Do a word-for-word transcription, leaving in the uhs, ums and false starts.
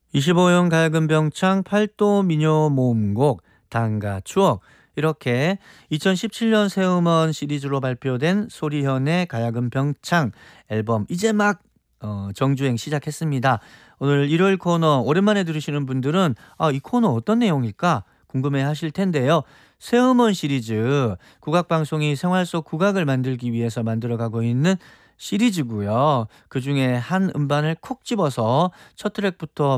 이십오 형 가야금 병창 팔도 민요 모음곡 단가 추억 이렇게 이천십칠 년 새음원 시리즈로 발표된 소리현의 가야금 병창 앨범 이제 막 어, 정주행 시작했습니다. 오늘 일요일 코너 오랜만에 들으시는 분들은 아, 이 코너 어떤 내용일까 궁금해 하실 텐데요. 새음원 시리즈 국악방송이 생활 속 국악을 만들기 위해서 만들어가고 있는 시리즈고요. 그중에 한 음반을 콕 집어서 첫 트랙부터